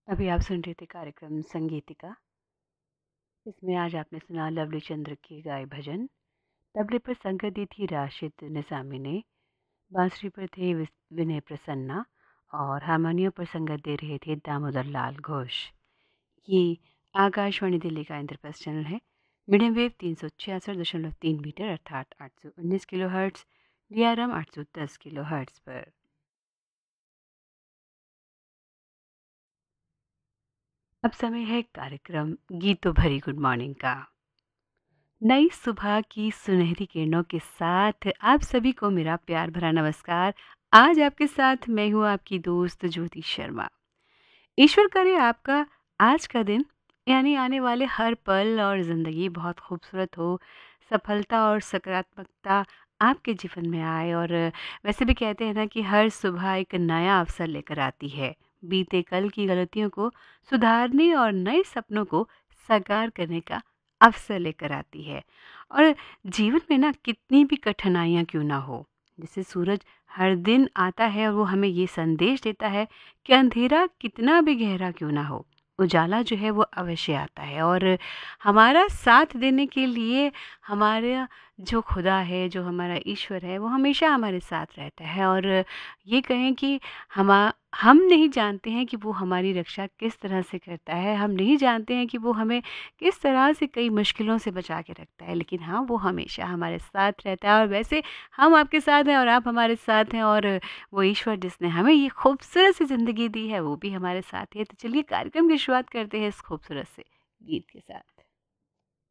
अभी आप सुन रहे थे कार्यक्रम संगीतिका। इसमें आज आपने सुना लवली चंद्र के गाए भजन। तबले पर संगत दी थी राशिद निज़ामी ने। बांसुरी पर थे विनय प्रसन्ना। और हारमोनियम पर संगत दे रहे थे दामोदर लाल घोष। ये आकाशवाणी दिल्ली का इंद्रप्रस्थ चैनल है। मीडियम वेव 366.3 मीटर अर्थात 819 kilo hertz. DRM 810 kilo hertz पर। अब समय है कार्यक्रम गीतों भरी गुड मॉर्निंग का। नई सुबह की सुनहरी किरणों के साथ आप सभी को मेरा प्यार भरा नमस्कार। आज आपके साथ मैं हूँ आपकी दोस्त ज्योति शर्मा। ईश्वर करे आपका आज का दिन यानी आने वाले हर पल और ज़िंदगी बहुत खूबसूरत हो। सफलता और सकारात्मकता आपके जीवन में आए। और वैसे भी कहते हैं ना कि हर सुबह एक नया अवसर लेकर आती है। बीते कल की गलतियों को सुधारने और नए सपनों को साकार करने का अवसर लेकर आती है। और जीवन में ना कितनी भी कठिनाइयाँ क्यों ना हो, जैसे सूरज हर दिन आता है और वो हमें ये संदेश देता है कि अंधेरा कितना भी गहरा क्यों ना हो, उजाला जो है वो अवश्य आता है। और हमारा साथ देने के लिए हमारा जो खुदा है, जो हमारा ईश्वर है, वो हमेशा हमारे साथ रहता है। और ये कहें कि हम नहीं जानते हैं कि वो हमारी रक्षा किस तरह से करता है, हम नहीं जानते हैं कि वो हमें किस तरह से कई मुश्किलों से बचा के रखता है, लेकिन हाँ, वो हमेशा हमारे साथ रहता है। और वैसे हम आपके साथ हैं और आप हमारे साथ हैं। और वो ईश्वर जिसने हमें ये खूबसूरत सी ज़िंदगी दी है वो भी हमारे साथ है। तो चलिए कार्यक्रम की शुरुआत करते हैं इस खूबसूरत से गीत के साथ।